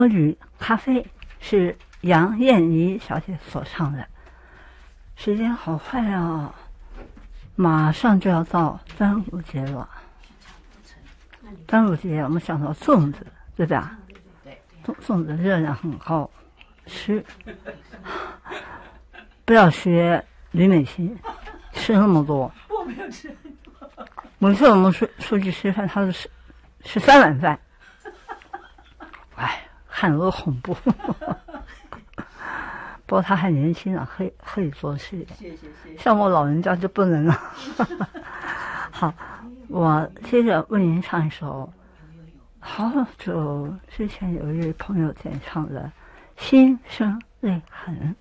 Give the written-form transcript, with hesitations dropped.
旅咖啡是杨燕妮小姐所唱的。时间好快啊，马上就要到端午节了。端午节我们想到粽子，对吧？粽子热量很高，吃不要学李美琴吃那么多。 我没有吃。 每次我们出去吃饭，他是吃3碗饭。哎，看我恐怖。不过他还年轻啊，可以做事。 谢谢。 像我老人家就不能了。好，我接着为您唱一首好久之前有一位朋友点唱的《心生泪痕》。